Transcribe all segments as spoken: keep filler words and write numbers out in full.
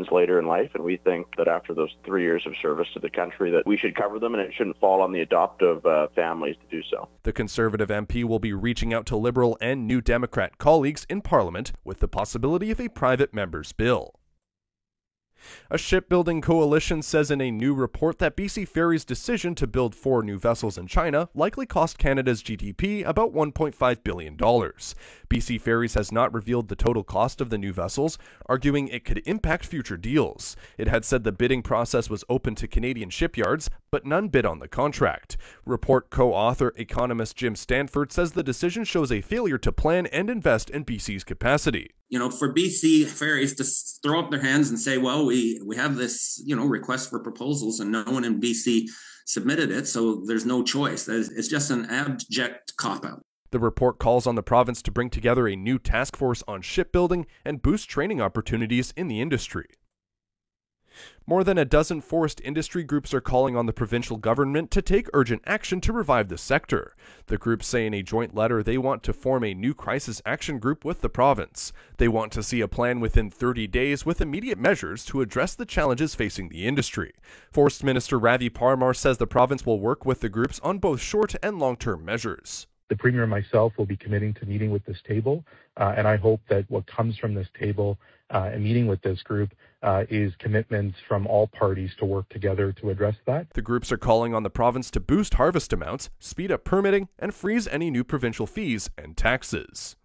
pensions later in life, and we think that after those three years of service to the country that we should cover them, and it shouldn't fall on the adoptive uh, families to do so. The Conservative M P will be reaching out to Liberal and New Democrat colleagues in Parliament with the possibility of a private member's bill. A shipbuilding coalition says in a new report that B C Ferry's decision to build four new vessels in China likely cost Canada's G D P about one point five billion dollars. B C Ferries has not revealed the total cost of the new vessels, arguing it could impact future deals. It had said the bidding process was open to Canadian shipyards, but none bid on the contract. Report co-author economist Jim Stanford says the decision shows a failure to plan and invest in B C's capacity. You know, for B C Ferries to throw up their hands and say, well, we, we have this, you know, request for proposals and no one in B C submitted it, so there's no choice. It's just an abject cop-out. The report calls on the province to bring together a new task force on shipbuilding and boost training opportunities in the industry. More than a dozen forest industry groups are calling on the provincial government to take urgent action to revive the sector. The groups say in a joint letter they want to form a new crisis action group with the province. They want to see a plan within thirty days with immediate measures to address the challenges facing the industry. Forest Minister Ravi Parmar says the province will work with the groups on both short and long-term measures. The Premier and myself will be committing to meeting with this table, uh, and I hope that what comes from this table uh, and meeting with this group uh, is commitments from all parties to work together to address that. The groups are calling on the province to boost harvest amounts, speed up permitting, and freeze any new provincial fees and taxes.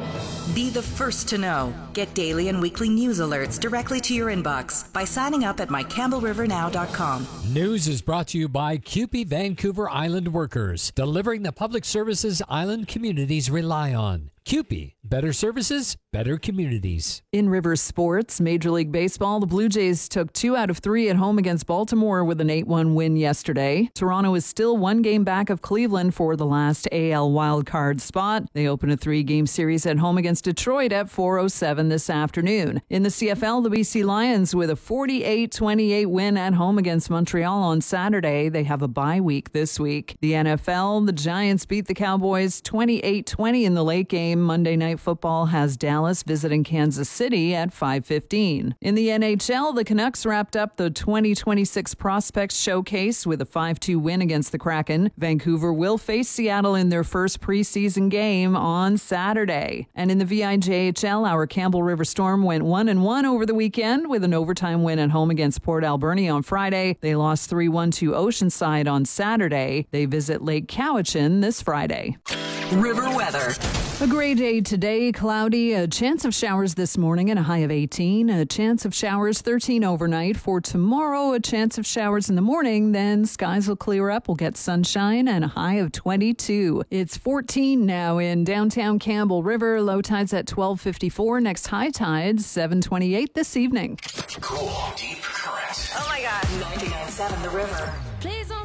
Be the first to know. Get daily and weekly news alerts directly to your inbox by signing up at my campbell river now dot com. News is brought to you by C U P E Vancouver Island Workers, delivering the public services island communities rely on. C U P E, better services, better communities. In River Sports, Major League Baseball, the Blue Jays took two out of three at home against Baltimore with an eight one win yesterday. Toronto is still one game back of Cleveland for the last A L wildcard spot. They open a three-game series at home against Detroit at four oh seven this afternoon. In the C F L, the B C Lions with a forty-eight twenty-eight win at home against Montreal on Saturday. They have a bye week this week. The N F L, the Giants beat the Cowboys twenty-eight twenty in the late game. Monday Night Football has Dallas visiting Kansas City at five fifteen. In the N H L, the Canucks wrapped up the twenty twenty-six Prospects Showcase with a five two win against the Kraken. Vancouver will face Seattle in their first preseason game on Saturday. And in the V I J H L, our Campbell River Storm went one and one over the weekend with an overtime win at home against Port Alberni on Friday. They lost three one to Oceanside on Saturday. They visit Lake Cowichan this Friday. River weather. A gray day today, cloudy, a chance of showers this morning and a high of eighteen, a chance of showers thirteen overnight. For tomorrow, a chance of showers in the morning, then skies will clear up, we'll get sunshine and a high of twenty-two. It's fourteen now in downtown Campbell River, low tides at twelve fifty-four, next high tides seven twenty-eight this evening. Cool, deep current. Oh my God. ninety-nine point seven The River. Please